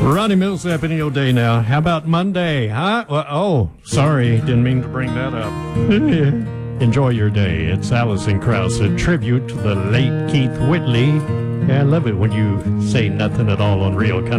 Ronnie Millsap in your day now. How about Monday, huh? Well, oh, sorry. Didn't mean to bring that up. Enjoy your day. It's Alison Krauss, a tribute to the late Keith Whitley. Yeah, I love it when you say nothing at all on Real Country.